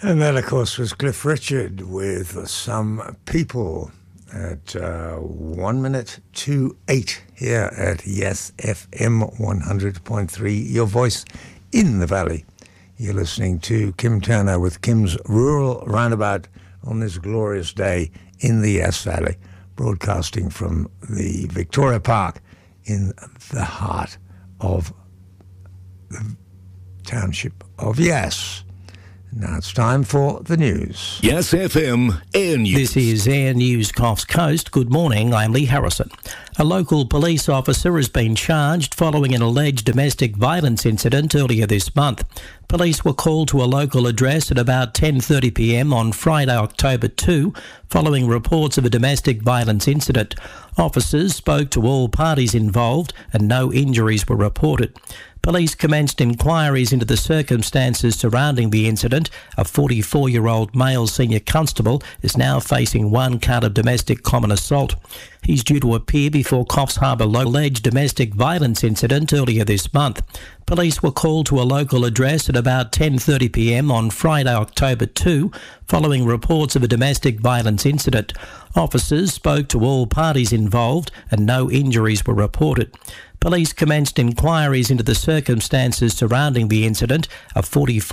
And that, of course, was Cliff Richard with Some People at 1 minute to 8 here at Yes FM 100.3, your voice in the valley. You're listening to Kim Turner with Kim's Rural Roundabout on this glorious day in the Yes Valley, broadcasting from the Victoria Park in the heart of the township of Yass. Now it's time for the news. Yes FM Air News. This is Air News Coffs Coast. Good morning, I'm Lee Harrison. A local police officer has been charged following an alleged domestic violence incident earlier this month. Police were called to a local address at about 10:30pm on Friday, October 2, following reports of a domestic violence incident. Officers spoke to all parties involved and no injuries were reported. Police commenced inquiries into the circumstances surrounding the incident. A 44-year-old male senior constable is now facing 1 count of domestic common assault. He's due to appear before Coffs Harbour alleged domestic violence incident earlier this month. Police were called to a local address at about 10:30pm on Friday, October 2, following reports of a domestic violence incident. Officers spoke to all parties involved and no injuries were reported. Police commenced inquiries into the circumstances surrounding the incident. A 44